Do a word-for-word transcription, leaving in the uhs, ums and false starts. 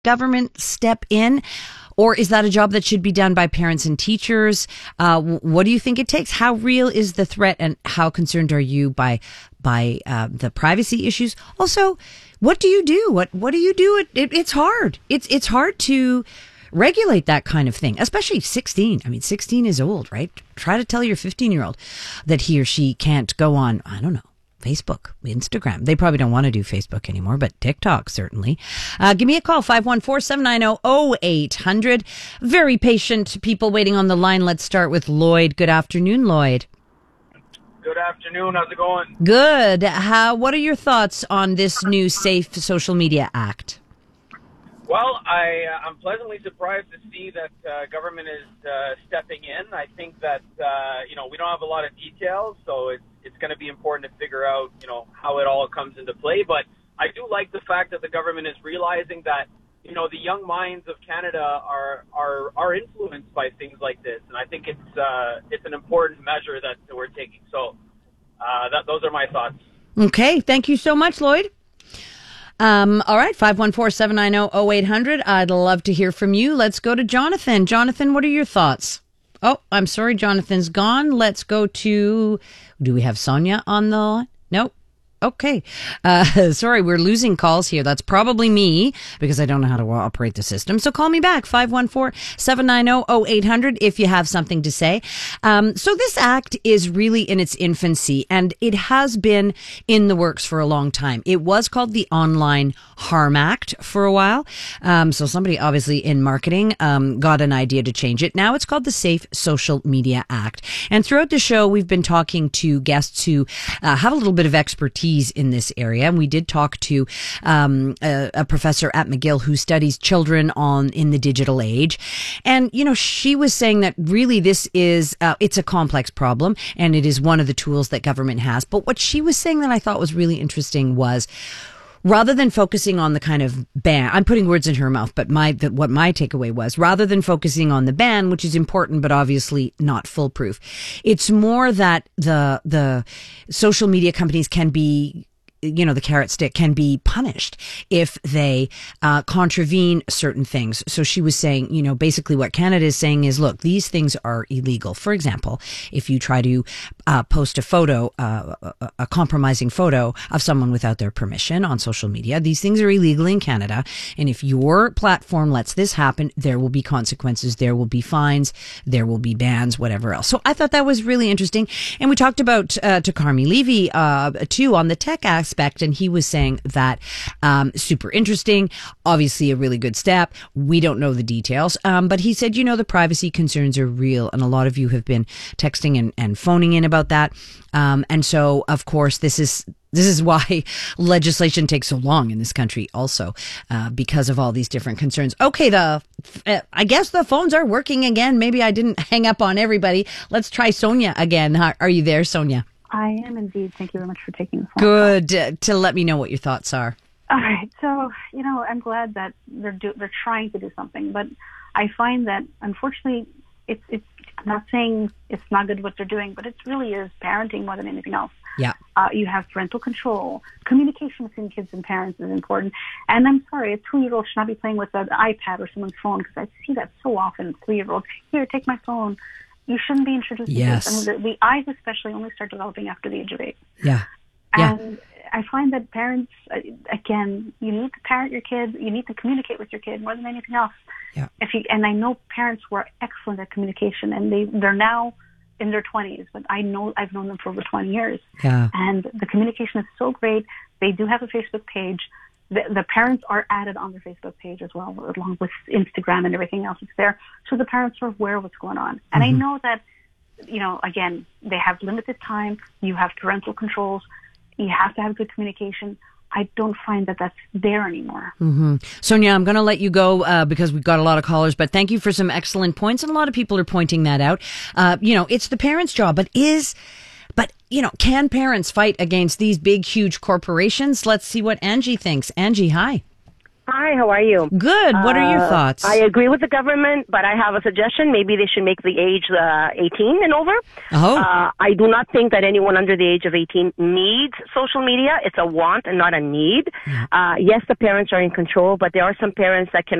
government step in? Or is that a job that should be done by parents and teachers? Uh, what do you think it takes? How real is the threat, and how concerned are you by by uh, the privacy issues? Also, what do you do? What what do you do? It, it, it's hard. It's it's hard to regulate that kind of thing, especially sixteen. I mean, sixteen is old, right? Try to tell your fifteen-year-old that he or she can't go on, I don't know, Facebook, Instagram. They probably don't want to do Facebook anymore, but TikTok certainly. Uh, give me a call, five one four, seven nine zero, zero eight hundred. Very patient people waiting on the line. Let's start with Lloyd. Good afternoon, Lloyd. Good afternoon. How's it going? Good. How? What are your thoughts on this new Safe Social Media Act? Well, I, uh, I'm pleasantly surprised to see that uh, government is uh, stepping in. I think that, uh, you know, we don't have a lot of details, so it's, it's going to be important to figure out, you know, how it all comes into play. But I do like the fact that the government is realizing that, you know, the young minds of Canada are are, are influenced by things like this. And I think it's uh, it's an important measure that we're taking. So uh, that, those are my thoughts. Okay. Thank you so much, Lloyd. Um, all right, five one four, seven nine zero, zero eight hundred. I'd love to hear from you. Let's go to Jonathan. Jonathan, what are your thoughts? Oh, I'm sorry, Jonathan's gone. Let's go to, do we have Sonia on the line? Nope. Okay. Uh, sorry, we're losing calls here. That's probably me because I don't know how to operate the system. So call me back, five one four, seven nine zero, zero eight hundred if you have something to say. Um, so this act is really in its infancy, and it has been in the works for a long time. It was called the Online Harm Act for a while. Um, so somebody obviously in marketing um, got an idea to change it. Now it's called the Safe Social Media Act. And throughout the show, we've been talking to guests who uh, have a little bit of expertise in this area. And we did talk to um, a, a professor at McGill who studies children on in the digital age. And, you know, she was saying that really this is, uh, it's a complex problem, and it is one of the tools that government has. But what she was saying that I thought was really interesting was, rather than focusing on the kind of ban, I'm putting words in her mouth, but my the, what my takeaway was, rather than focusing on the ban, which is important but obviously not foolproof, it's more that the the social media companies can be, you know, the carrot stick can be punished if they uh, contravene certain things. So she was saying, you know, basically what Canada is saying is, look, these things are illegal. For example, if you try to uh, post a photo, uh, a, a compromising photo of someone without their permission on social media, these things are illegal in Canada. And if your platform lets this happen, there will be consequences, there will be fines, there will be bans, whatever else. So I thought that was really interesting. And we talked about uh, to Carmi Levy uh, too on the tech aspect. And he was saying that um, super interesting, obviously a really good step. We don't know the details, um, but he said, you know, the privacy concerns are real, and a lot of you have been texting and, and phoning in about that. Um, and so, of course, this is this is why legislation takes so long in this country, also uh, because of all these different concerns. Okay, the uh, I guess the phones are working again. Maybe I didn't hang up on everybody. Let's try Sonia again. How, are you there, Sonia? I am indeed. Thank you very much for taking the phone. Good uh, to let me know what your thoughts are. All right. So, you know, I'm glad that they're do, they're trying to do something, but I find that unfortunately, it's it's. I'm not saying it's not good what they're doing, but it really is parenting more than anything else. Yeah. Uh, you have parental control. Communication between kids and parents is important. And I'm sorry, a two-year-old should not be playing with an iPad or someone's phone, because I see that so often. Three-year-olds, here, take my phone. You shouldn't be introducing yes. this. I mean, the, the eyes especially only start developing after the age of eight. Yeah. yeah. And I find that parents, uh, again, you need to parent your kids. You need to communicate with your kid more than anything else. Yeah. If you, and I know parents who are excellent at communication, and they, they're now in their twenties, but I know I've known them for over twenty years. Yeah. And the communication is so great. They do have a Facebook page. The, the parents are added on their Facebook page as well, along with Instagram and everything else that's there. So the parents are aware of what's going on. And mm-hmm. I know that, you know, again, they have limited time. You have parental controls. You have to have good communication. I don't find that that's there anymore. Mm-hmm. Sonia, I'm going to let you go uh, because we've got a lot of callers, but thank you for some excellent points. And a lot of people are pointing that out. Uh, you know, it's the parents' job, but is... But, you know, can parents fight against these big, huge corporations? Let's see what Angie thinks. Angie, hi. Hi, how are you? Good. What are your Uh, thoughts? I agree with the government, but I have a suggestion. Maybe they should make the age uh, eighteen and over. Oh. Uh, I do not think that anyone under the age of eighteen needs social media. It's a want and not a need. Uh, yes, the parents are in control, but there are some parents that can